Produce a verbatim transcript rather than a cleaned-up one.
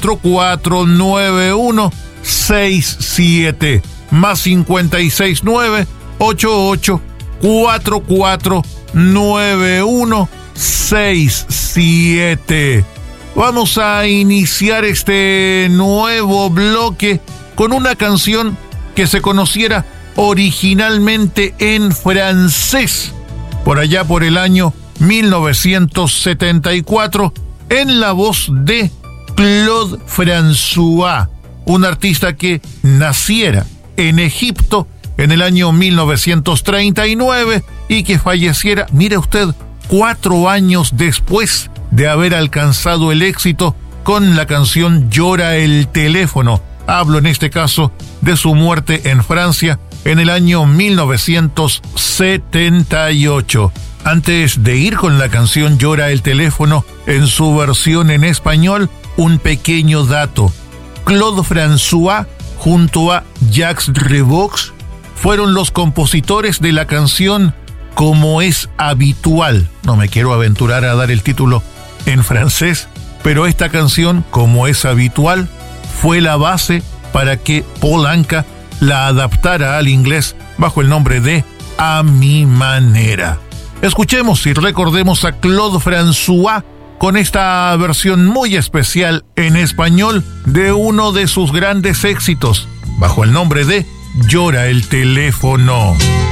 cuatro cuatro nueve uno seis siete, más cincuenta y seis nueve ocho ocho cuatro cuatro nueve uno seis siete. Vamos a iniciar este nuevo bloque con una canción que se conociera originalmente en francés, por allá por el año mil novecientos setenta y cuatro, en la voz de Claude François, un artista que naciera en Egipto en el año mil novecientos treinta y nueve y que falleciera, mire usted, cuatro años después de haber alcanzado el éxito con la canción Llora el teléfono. Hablo en este caso de su muerte en Francia en el año mil novecientos setenta y ocho. Antes de ir con la canción Llora el teléfono en su versión en español, un pequeño dato. Claude François junto a Jacques Revox fueron los compositores de la canción Como es habitual. No me quiero aventurar a dar el título en francés, pero esta canción, Como es habitual, fue la base para que Paul Anka la adaptara al inglés bajo el nombre de A mi manera. Escuchemos y recordemos a Claude François con esta versión muy especial en español de uno de sus grandes éxitos, bajo el nombre de Llora el teléfono.